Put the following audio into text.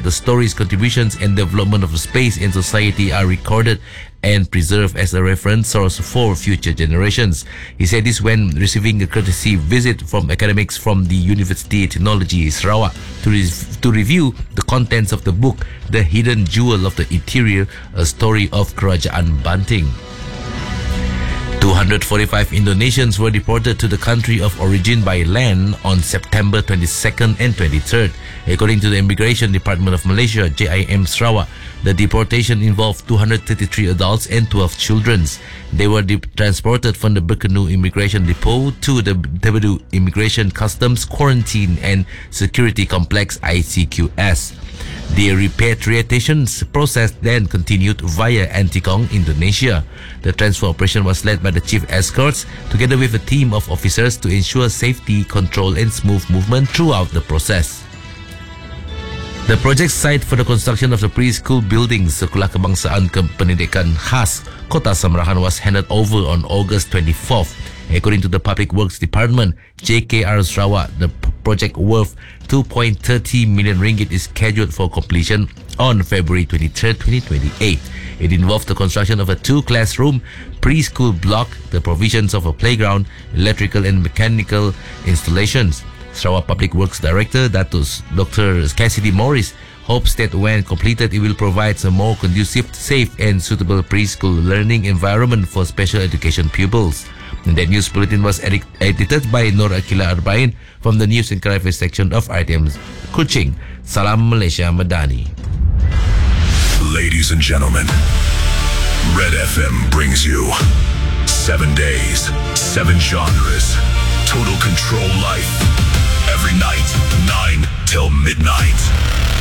that the stories, contributions, and development of space in society are recorded and preserved as a reference source for future generations. He said this when receiving a courtesy visit from academics from the University of Technology Sarawak to review the contents of the book, The Hidden Jewel of the Interior, a story of Kerajaan Banting. 245 Indonesians were deported to the country of origin by land on September 22nd and 23rd. According to the Immigration Department of Malaysia, JIM Sarawak, the deportation involved 233 adults and 12 children. They were transported from the Berkenu Immigration Depot to the Tebedu Immigration Customs Quarantine and Security Complex ICQS. The repatriation process then continued via Antikong, Indonesia. The transfer operation was led by the chief escorts together with a team of officers to ensure safety, control and smooth movement throughout the process. The project site for the construction of the preschool buildings Sekolah Kebangsaan Pendidikan Khas Kota Samarahan was handed over on August 24th. According to the Public Works Department, JKR Sarawak, the project worth 2.30 million ringgit is scheduled for completion on February 23, 2028. It involved the construction of a 2-classroom preschool block, the provisions of a playground, electrical and mechanical installations. Sarawak Public Works Director Dr. Cassidy Morris hopes that when completed, it will provide a more conducive, safe and suitable preschool learning environment for special education pupils. And that news bulletin was edited by Nur Akila Arbain from the News and Current Affairs section of RTM Kuching. Salam Malaysia Madani. Ladies and gentlemen, Red FM brings you 7 days, 7 genres, total control life. Every night, 9 till midnight.